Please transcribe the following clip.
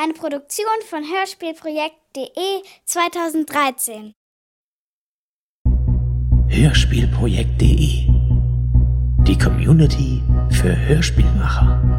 Eine Produktion von Hörspielprojekt.de 2013. Hörspielprojekt.de. Die Community für Hörspielmacher.